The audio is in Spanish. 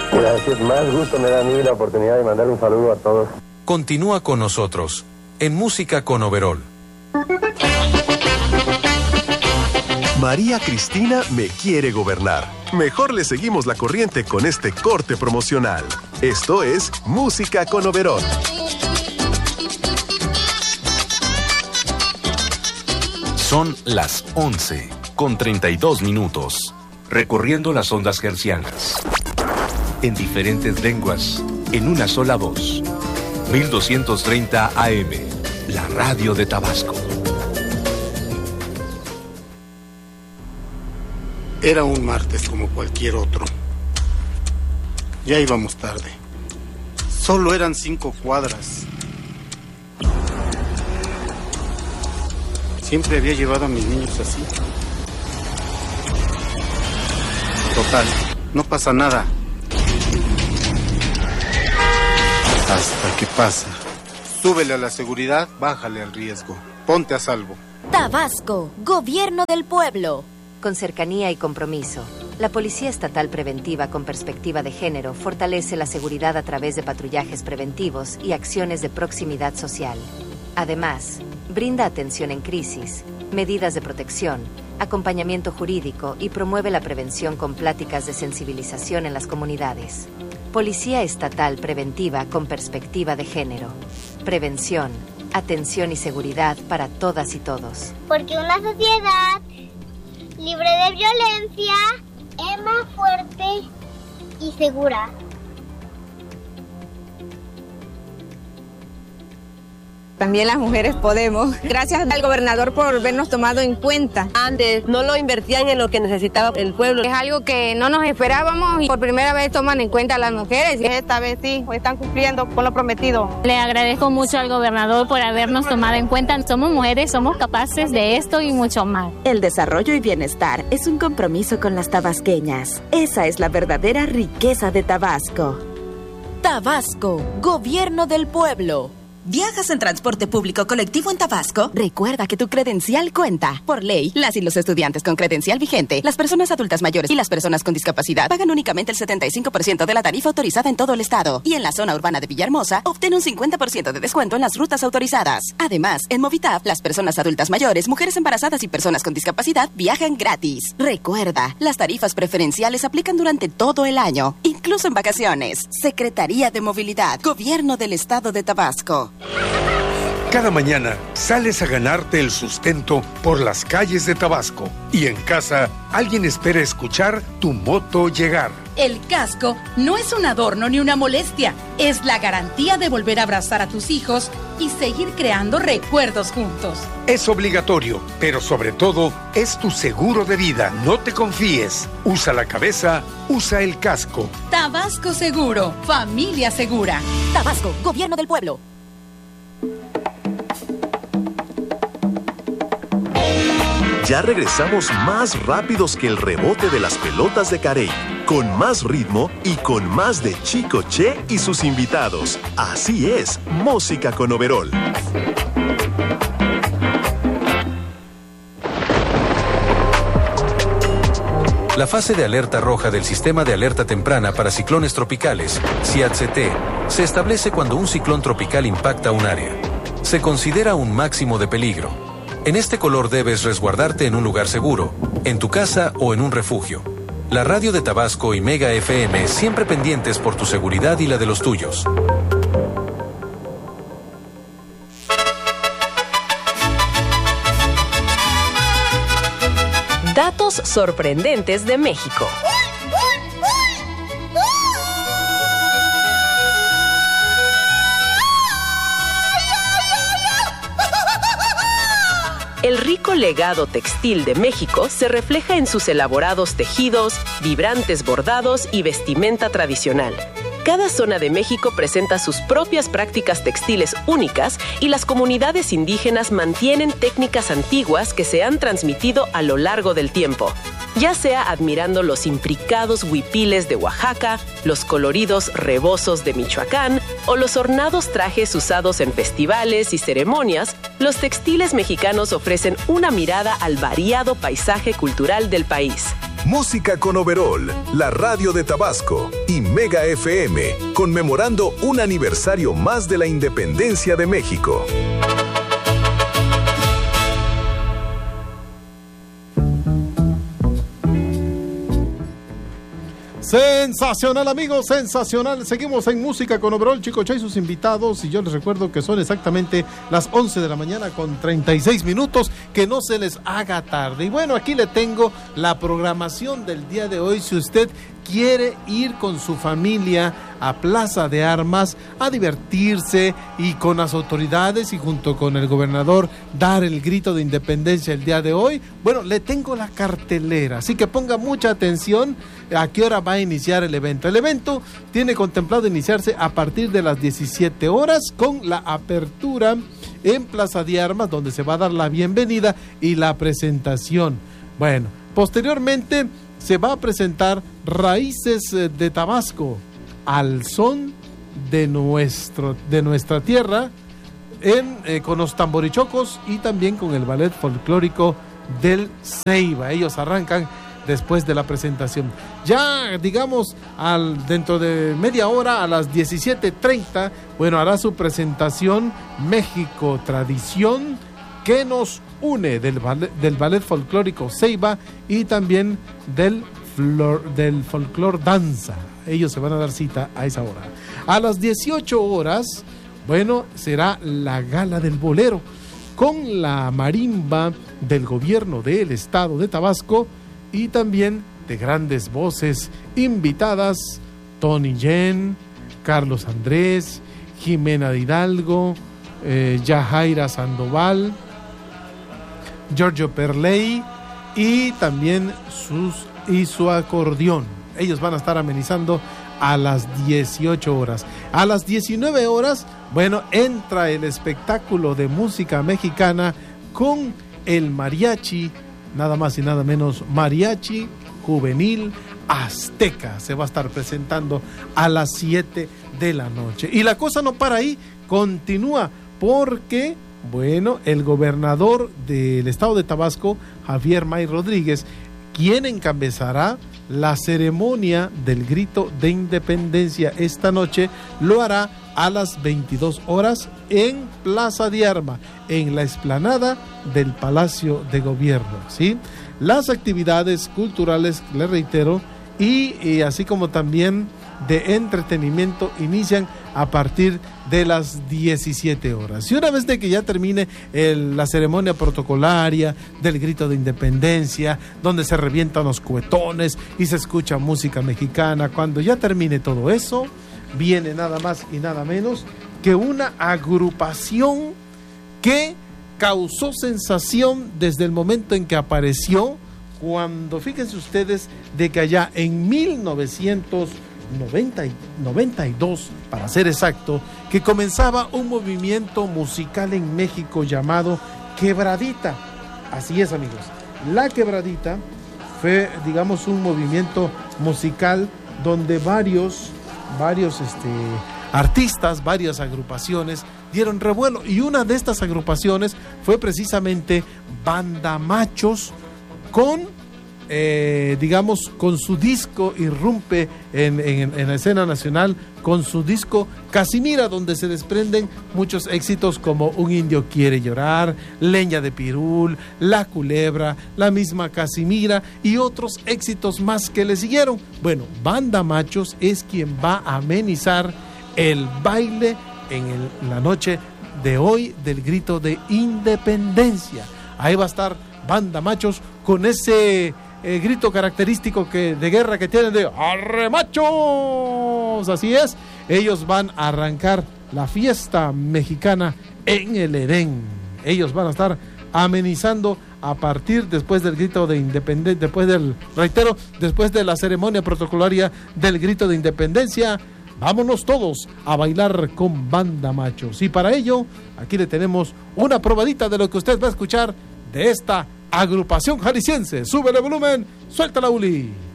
Gracias, más gusto me da a mí la oportunidad de mandar un saludo a todos. Continúa con nosotros, en Música con Overol. María Cristina me quiere gobernar. Mejor le seguimos la corriente con este corte promocional. Esto es Música con Overol. Son las 11:32. Recorriendo las ondas hercianas. En diferentes lenguas, en una sola voz. 1230 AM, la radio de Tabasco. Era un martes como cualquier otro. Ya íbamos tarde. Solo eran 5 cuadras. Siempre había llevado a mis niños así. Total, no pasa nada. Hasta que pasa. Súbele a la seguridad, bájale al riesgo. Ponte a salvo. Tabasco, Gobierno del Pueblo. Con cercanía y compromiso, la Policía Estatal Preventiva con Perspectiva de Género fortalece la seguridad a través de patrullajes preventivos y acciones de proximidad social. Además, brinda atención en crisis, medidas de protección, acompañamiento jurídico y promueve la prevención con pláticas de sensibilización en las comunidades. Policía Estatal Preventiva con Perspectiva de Género. Prevención, atención y seguridad para todas y todos. Porque una sociedad libre de violencia es más fuerte y segura. También las mujeres podemos. Gracias al gobernador por vernos tomado en cuenta. Antes no lo invertían en lo que necesitaba el pueblo. Es algo que no nos esperábamos y por primera vez toman en cuenta a las mujeres. Esta vez sí, están cumpliendo con lo prometido. Le agradezco mucho al gobernador por habernos tomado en cuenta. Somos mujeres, somos capaces de esto y mucho más. El desarrollo y bienestar es un compromiso con las tabasqueñas. Esa es la verdadera riqueza de Tabasco. Tabasco, Gobierno del Pueblo. ¿Viajas en transporte público colectivo en Tabasco? Recuerda que tu credencial cuenta. Por ley, las y los estudiantes con credencial vigente, las personas adultas mayores y las personas con discapacidad pagan únicamente el 75% de la tarifa autorizada en todo el estado. Y en la zona urbana de Villahermosa, obtén un 50% de descuento en las rutas autorizadas. Además, en Movitap, las personas adultas mayores, mujeres embarazadas y personas con discapacidad viajan gratis. Recuerda, las tarifas preferenciales aplican durante todo el año, incluso en vacaciones. Secretaría de Movilidad, Gobierno del Estado de Tabasco. Cada mañana sales a ganarte el sustento por las calles de Tabasco y en casa alguien espera escuchar tu moto llegar. El casco no es un adorno ni una molestia, es la garantía de volver a abrazar a tus hijos y seguir creando recuerdos juntos. Es obligatorio, pero sobre todo es tu seguro de vida. No te confíes. Usa la cabeza, usa el casco. Tabasco Seguro, familia segura. Tabasco, Gobierno del Pueblo. Ya regresamos más rápidos que el rebote de las pelotas de Carey, con más ritmo y con más de Chico Che y sus invitados. Así es, Música con Overol. La fase de alerta roja del Sistema de Alerta Temprana para Ciclones Tropicales, CIATCT, se establece cuando un ciclón tropical impacta un área. Se considera un máximo de peligro. En este color debes resguardarte en un lugar seguro, en tu casa o en un refugio. La radio de Tabasco y Mega FM siempre pendientes por tu seguridad y la de los tuyos. Datos sorprendentes de México. El rico legado textil de México se refleja en sus elaborados tejidos, vibrantes bordados y vestimenta tradicional. Cada zona de México presenta sus propias prácticas textiles únicas y las comunidades indígenas mantienen técnicas antiguas que se han transmitido a lo largo del tiempo. Ya sea admirando los imbricados huipiles de Oaxaca, los coloridos rebozos de Michoacán o los ornados trajes usados en festivales y ceremonias, los textiles mexicanos ofrecen una mirada al variado paisaje cultural del país. Música con Overol, la radio de Tabasco y Mega FM, conmemorando un aniversario más de la independencia de México. Sensacional, amigos, sensacional. Seguimos en Música con Overol, Chicoche y sus invitados. Y yo les recuerdo que son exactamente las 11 de la mañana con 36 minutos. Que no se les haga tarde. Y bueno, aquí le tengo la programación del día de hoy. Si usted quiere ir con su familia a Plaza de Armas a divertirse y con las autoridades y junto con el gobernador dar el grito de independencia el día de hoy, bueno, le tengo la cartelera, así que ponga mucha atención a qué hora va a iniciar el evento. El evento tiene contemplado iniciarse a partir de las 17 horas con la apertura en Plaza de Armas, donde se va a dar la bienvenida y la presentación. Bueno, posteriormente se va a presentar Raíces de Tabasco, al son de nuestra tierra, con los tamborichocos y también con el ballet folclórico del Ceiba. Ellos arrancan después de la presentación. Ya, digamos, dentro de media hora, a las 17:30, bueno, hará su presentación México Tradición, que nos une, del ballet folclórico Ceiba y también del folclor danza. Ellos se van a dar cita a esa hora. A las 18 horas, bueno, será la gala del bolero con la marimba del gobierno del estado de Tabasco y también de grandes voces invitadas: Tony Yen, Carlos Andrés, Jimena de Hidalgo, Yajaira Sandoval, Giorgio Perley y también su acordeón. Ellos van a estar amenizando a las 18 horas. A las 19 horas, bueno, entra el espectáculo de música mexicana con el mariachi, nada más y nada menos, Mariachi Juvenil Azteca. Se va a estar presentando a las 7 de la noche. Y la cosa no para ahí, continúa, porque bueno, el gobernador del estado de Tabasco, Javier May Rodríguez, quien encabezará la ceremonia del grito de independencia esta noche, lo hará a las 22 horas en Plaza de Armas, en la explanada del Palacio de Gobierno, ¿sí? Las actividades culturales, le reitero, y así como también de entretenimiento inician a partir de las 17 horas. Y una vez de que ya termine la ceremonia protocolaria del grito de independencia, donde se revientan los cuetones y se escucha música mexicana, cuando ya termine todo eso, viene nada más y nada menos que una agrupación que causó sensación desde el momento en que apareció, cuando, fíjense ustedes, de que allá en 1992, para ser exacto, que comenzaba un movimiento musical en México llamado Quebradita. Así es, amigos. La Quebradita fue, digamos, un movimiento musical donde varios artistas, varias agrupaciones dieron revuelo, y una de estas agrupaciones fue precisamente Banda Machos, con con su disco irrumpe en la escena nacional, con su disco Casimira, donde se desprenden muchos éxitos como Un Indio Quiere Llorar, Leña de Pirul, La Culebra, la misma Casimira y otros éxitos más que le siguieron. Bueno, Banda Machos es quien va a amenizar el baile en la noche de hoy del grito de independencia. Ahí va a estar Banda Machos con ese grito característico de guerra que tienen de ¡Arre machos! Así es, ellos van a arrancar la fiesta mexicana en el Edén. Ellos van a estar amenizando a partir, después del grito de independencia, después de la ceremonia protocolaria del grito de independencia. Vámonos todos a bailar con Banda Machos. Y para ello, aquí le tenemos una probadita de lo que usted va a escuchar de esta agrupación jalisciense. Súbele volumen, suelta la Uli.